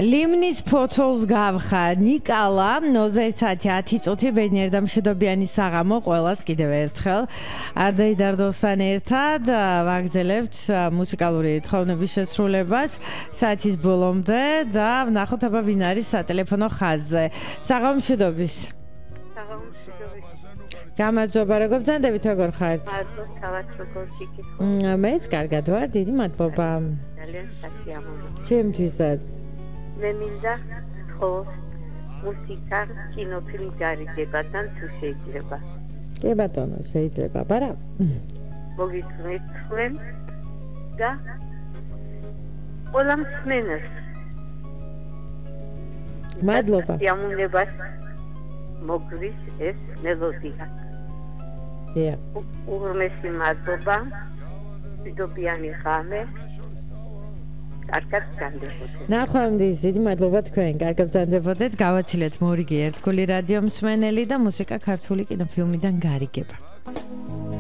ლიმნის ფოთოლს გავხა ნიკალა 0-10 წუთი ბედნიერ და მშვიდობიანი საღამო ყველას კიდევ ერთხელ არდაიდარდოვსთან ერთად ვაგრძელებთ მუსიკალური თხოვნების შესრულებას საათის ბოლომდე და ვნახოთ აბა ვინ არის სატელეფონო ხაზზე. საღამო მშვიდობის. გამარჯობა, როგორ ბრძანდებით, როგორ ხართ? მეც კარგად ვარ, დიდი მადლობა. ძალიან სასიამოვნო. ჩემთვისაც. მე მინდა ხო მუსიკა კინოფილმი გარიგებათან თუ შეიძლება. კი ბატონო, შეიძლება, ბარა. მოგიწვნით თქვენ და ყველა მსმენელს. მადლობა. სიამოვნებას მოგვის ეს მელოდია. უღრმესი მადლობა. მშვიდობიანი ღამე. კარგად გაგრძელოთ. ნახვამდის დიდი მადლობა თქვენ. კარგად გაგრძელოთ. გავაცილეთ მორიგი ერთგული რადიო მსმენელი და მუსიკა ქართული კინოფილმიდან გარიგება.